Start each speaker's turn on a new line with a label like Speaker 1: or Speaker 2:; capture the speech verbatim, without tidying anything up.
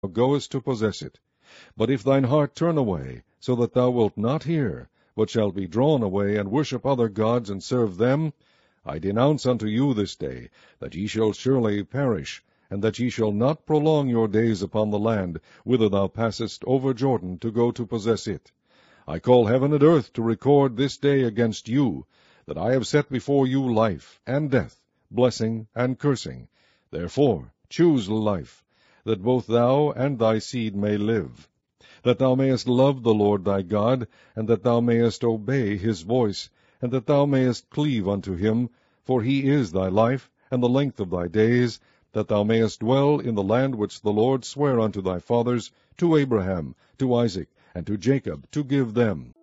Speaker 1: thou goest to possess it. But if thine heart turn away, so that thou wilt not hear, but shalt be drawn away, and worship other gods, and serve them, I denounce unto you this day, that ye shall surely perish, and that ye shall not prolong your days upon the land, whither thou passest over Jordan to go to possess it. I call heaven and earth to record this day against you, that I have set before you life and death, blessing and cursing. Therefore choose life, that both thou and thy seed may live, that thou mayest love the Lord thy God, and that thou mayest obey his voice, and that thou mayest cleave unto him, for he is thy life, and the length of thy days, that thou mayest dwell in the land which the Lord sware unto thy fathers, to Abraham, to Isaac, and to Jacob, to give them.